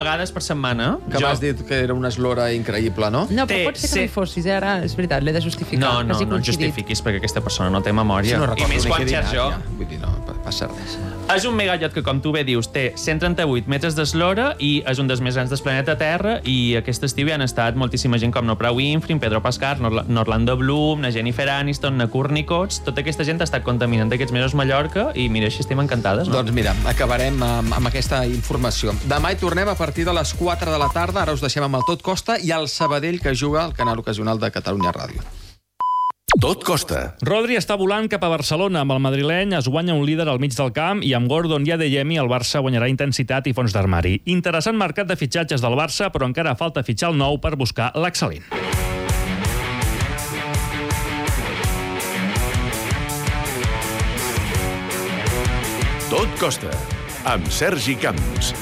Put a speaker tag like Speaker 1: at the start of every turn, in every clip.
Speaker 1: vegades per setmana.
Speaker 2: Que m'has dit que era una eslora increïble, no?
Speaker 3: No, però pot ser que no hi fossis, ara és veritat, l'he de justificar.
Speaker 1: No el justifiquis, perquè aquesta persona no té memòria.
Speaker 2: Si no
Speaker 1: I més quan xerc jo.
Speaker 2: Vull dir, no passa res.
Speaker 1: És un megallot que, com tu bé dius, té 138 metres d'eslora i és un dels més grans del planeta Terra, i aquest estiu hi han estat moltíssima gent com Oprah Winfrey, Pedro Pascal, Orlando Bloom, na Jennifer Aniston, na Courtney Cox. Tota aquesta gent ha estat contaminant aquests mesos a Mallorca i mira, així estem encantades, no?
Speaker 2: Doncs mira, acabarem amb aquesta informació. Demà hi tornem a partir de les 4 de la tarda. Ara us deixem amb el Tot Costa i el Sabadell, que juga al canal ocasional de Catalunya Ràdio.
Speaker 4: Tot costa.
Speaker 5: Rodri està volant cap a Barcelona. Amb el madrileny es guanya un líder al mig del camp i amb Gordon i Adeyemi el Barça guanyarà intensitat i fons d'armari. Interessant mercat de fitxatges del Barça, però encara falta fitxar el nou per buscar l'excel·lent.
Speaker 4: Tot costa. Amb Sergi Camps.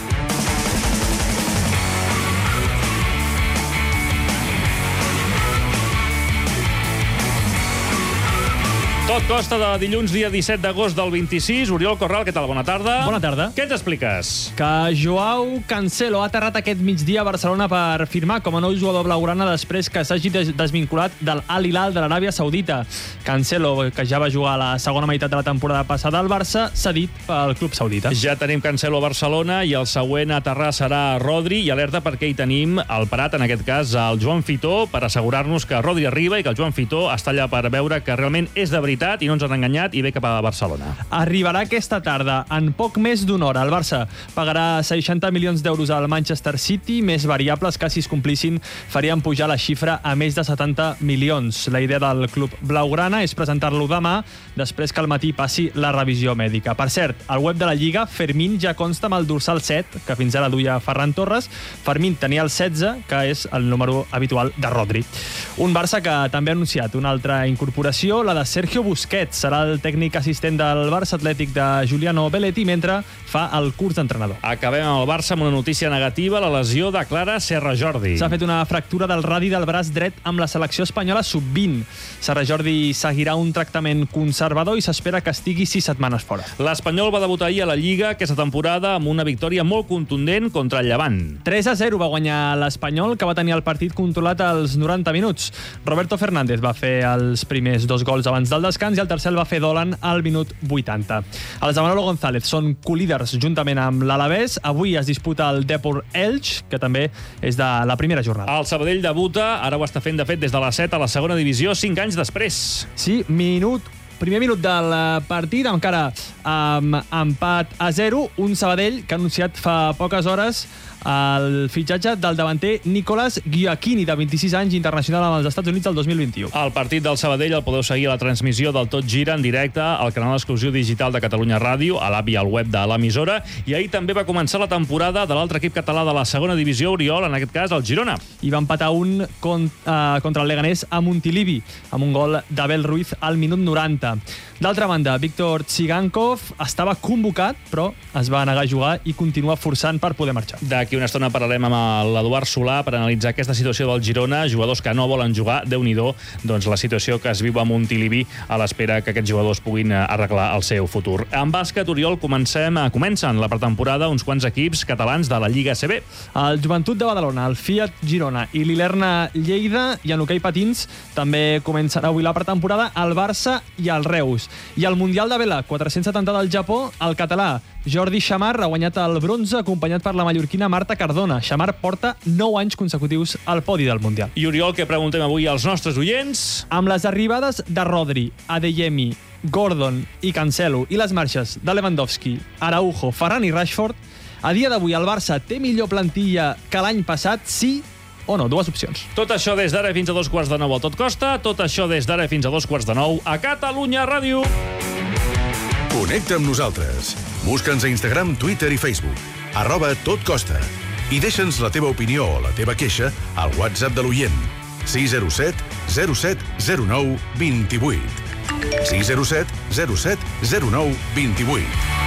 Speaker 5: Tot costa de dilluns, dia 17 d'agost del 26. Oriol Corral, què tal? Bona tarda.
Speaker 6: Bona tarda.
Speaker 5: Què ens expliques?
Speaker 6: Que Joao Cancelo ha aterrat aquest migdia a Barcelona per firmar com a nou jugador blaugrana després que s'hagi desvinculat del Al Hilal de l'Aràbia Saudita. Cancelo, que ja va jugar a la segona meitat de la temporada passada al Barça, s'ha dit pel club saudita.
Speaker 5: Ja tenim Cancelo a Barcelona i el següent a aterrar serà Rodri, i alerta perquè hi tenim el parat, en aquest cas el Joan Fitó, per assegurar-nos que Rodri arriba i que el Joan Fitó està allà per veure que realment és de veritat i no ens han enganyat i ve cap a Barcelona.
Speaker 6: Arribarà aquesta tarda. En poc més d'una hora, el Barça pagarà 60 milions d'euros al Manchester City, més variables que, si es complissin, farien pujar la xifra a més de 70 milions. La idea del club blaugrana és presentar-lo demà, després que al matí passi la revisió mèdica. Per cert, al web de la Lliga, Fermín ja consta amb el dorsal 7, que fins ara duia Ferran Torres. Fermín tenia el 16, que és el número habitual de Rodri. Un Barça que també ha anunciat una altra incorporació, la de Sergio Busquets. Serà el tècnic assistent del Barça Atlètic de Giuliano Belletti mentre fa el curs d'entrenador.
Speaker 5: Acabem amb el Barça amb una notícia negativa, la lesió de Clara Serra Jordi.
Speaker 6: S'ha fet una fractura del radi del braç dret amb la selecció espanyola sub-20. Serra Jordi seguirà un tractament conservador i s'espera que estigui 6 setmanes fora.
Speaker 5: L'Espanyol va debutar ahir a la Lliga aquesta temporada amb una victòria molt contundent contra el Llevant.
Speaker 6: 3-0 va guanyar l'Espanyol, que va tenir el partit controlat als 90 minuts. Roberto Fernández va fer els primers 2 gols abans del descans i el tercer el va fer Dolan al minut 80. Els de Manolo González són colíders juntament amb l'Alavés. Avui es disputa el Depor Elx, que també és de la primera jornada.
Speaker 5: El Sabadell debuta, ara ho està fent de fet des de la 7 a la segona divisió, 5 anys després.
Speaker 6: Sí, primer minut del partit, encara amb empat a 0, un Sabadell que ha anunciat fa poques hores el fitxatge del davanter Nicolás Gioacchini, de 26 anys, internacional amb els Estats Units el 2021.
Speaker 5: El partit del Sabadell el podeu seguir a la transmissió del Tot Gira en directe al canal exclusiu digital de Catalunya Ràdio, a l'app i al web de l'emissora, i ahir també va començar la temporada de l'altre equip català de la segona divisió, Oriol, en aquest cas el Girona.
Speaker 6: I va empatar contra el Leganés a Montilivi, amb un gol d'Abel Ruiz al minut 90. D'altra banda, Víctor Tsigankov estava convocat, però es va negar a jugar i continua forçant per poder marxar.
Speaker 5: D'aquí una estona parlarem amb l'Eduard Solà per analitzar aquesta situació del Girona, jugadors que no volen jugar, Déu-n'hi-do, doncs la situació que es viu a Montilivi a l'espera que aquests jugadors puguin arreglar el seu futur. En bàsquet, Oriol, comencen la pretemporada uns quants equips catalans de la Lliga ACB.
Speaker 6: El Joventut de Badalona, el Fiat Girona i l'Ilerna Lleida, i en hoquei patins també comencen avui la pretemporada el Barça i el Reus. I al Mundial de Vela 470 del Japó, el català Jordi Xamar ha guanyat el bronze acompanyat per la mallorquina Marta Cardona. Xamar porta 9 anys consecutius al podi del Mundial.
Speaker 5: I Oriol, què preguntem avui als nostres oients?
Speaker 6: Amb les arribades de Rodri, Adeyemi, Gordon i Cancelo i les marxes de Lewandowski, Araujo, Ferran i Rashford, a dia d'avui el Barça té millor plantilla que l'any passat, sí o no? 2 opcions.
Speaker 5: Tot això des d'ara fins a 8:45 al Tot Costa, tot això des d'ara fins a 8:45 a Catalunya Ràdio.
Speaker 4: Connecta amb nosaltres. Busca'ns a Instagram, Twitter i Facebook. @totcosta. I deixa'ns la teva opinió o la teva queixa al WhatsApp de l'oient. 607 07 09 28. 607 07 09 28.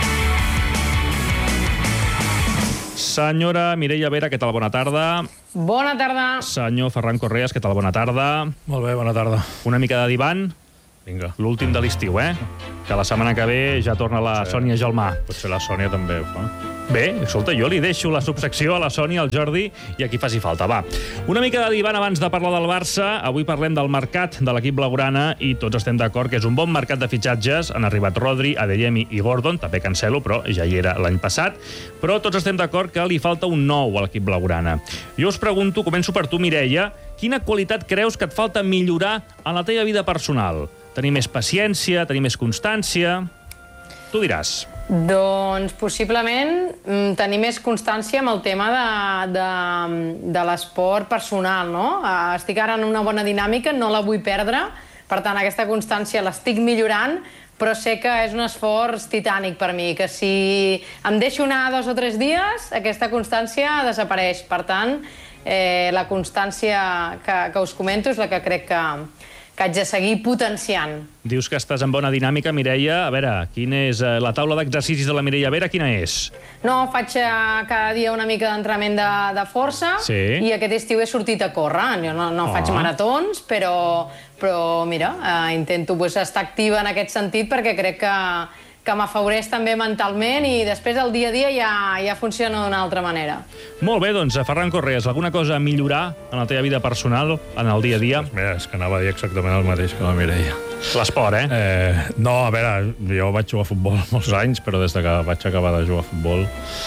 Speaker 5: Senyora Mireia Vera, què tal? Bona tarda.
Speaker 7: Bona tarda.
Speaker 5: Senyor Ferran Correas, què tal? Bona tarda.
Speaker 8: Molt bé, bona tarda.
Speaker 5: Una mica de divan? Vinga. L'últim de l'estiu, Que la setmana que ve ja torna la Sònia Gelmà.
Speaker 7: Potser la Sònia també ho fa.
Speaker 5: Bé, escolta, jo li deixo la subsecció a la Sònia, al Jordi i a qui faci falta. Va, una mica de divan abans de parlar del Barça. Avui parlem del mercat de l'equip blaugrana i tots estem d'acord que és un bon mercat de fitxatges. Han arribat Rodri, Adeyemi i Gordon, també Cancelo, però ja hi era l'any passat. Però tots estem d'acord que li falta un nou a l'equip blaugrana. Jo us pregunto, començo per tu, Mireia, quina qualitat creus que et falta millorar en la teva vida personal? Tenir més paciència, tenir més constància... Tu diràs.
Speaker 8: Doncs possiblement tenir més constància amb el tema de l'esport personal, no? Estic ara en una bona dinàmica, no la vull perdre, per tant aquesta constància l'estic millorant, però sé que és un esforç titànic per mi, que si em deixo anar 2 o 3 dies, aquesta constància desapareix. Per tant, la constància que us comento és la que crec que haig de seguir potenciant.
Speaker 5: Dius que estàs en bona dinàmica, Mireia. A veure, quina és la taula d'exercicis de la Mireia Vera? Quina és?
Speaker 8: No, faig cada dia una mica d'entrenament de força i aquest estiu he sortit a córrer. Jo no faig maratons, però mira, intento estar activa en aquest sentit perquè crec que m'afavoreix també mentalment i després el dia a dia ja funciona d'una altra manera.
Speaker 5: Molt bé, doncs, Ferran Correas, alguna cosa a millorar en la teva vida personal, en el dia a dia?
Speaker 7: Pues mira, és que anava a dir exactament el mateix que la Mireia.
Speaker 5: L'esport,
Speaker 7: No, a veure, jo vaig jugar a futbol molts anys, però des que vaig acabar de jugar a futbol...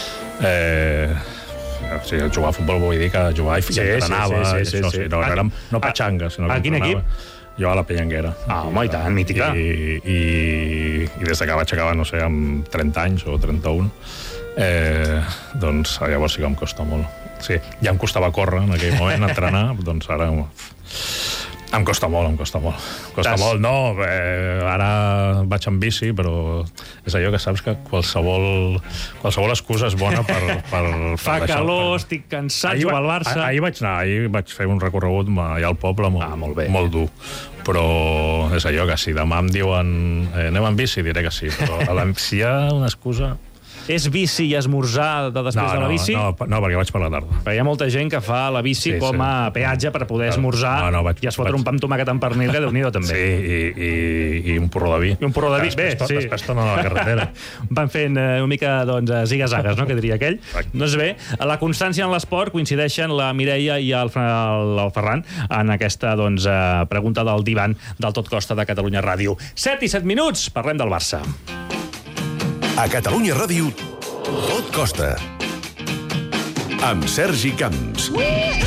Speaker 7: Sí, jugar a futbol vull dir que jugar i entrenava. No patxanga, sinó que
Speaker 5: a quin equip?
Speaker 7: Jo a la Pellanguera.
Speaker 5: Home, i tant, mítica.
Speaker 7: I des que vaig acabar, no sé, amb 30 anys o 31, doncs llavors sí que em costa molt. Sí, ja em costava córrer en aquell moment, entrenar, doncs ara em costa molt. Costa molt, no, ara vaig amb bici, però és allò que saps que qualsevol excusa és bona per
Speaker 5: Fa calor, estic cansat, jugar al Barça...
Speaker 7: Ahir vaig fer un recorregut allà al poble molt dur. Però és allò que si demà em diuen anem amb bici, diré que sí. Però si hi ha una excusa...
Speaker 5: És bici i esmorzar després de la bici?
Speaker 7: No, perquè vaig per la tarda.
Speaker 5: Hi ha molta gent que fa la bici com a peatge per poder esmorzar i es fotre un pa amb tomàquet amb pernil, que Déu-n'hi-do també.
Speaker 7: Sí, i un porró de vi.
Speaker 5: I un porró de vi, bé, sí.
Speaker 7: Després tornen a la carretera.
Speaker 5: Van fent una mica, doncs, ziga-zagues, no?, que diria aquell. Doncs bé, la constància en l'esport coincideixen la Mireia i el Ferran en aquesta, doncs, pregunta del divan del Tot Costa de Catalunya Ràdio. 7 i 7 minuts, parlem del Barça.
Speaker 4: A Catalunya Ràdio, Tot Costa. Amb Sergi Camps.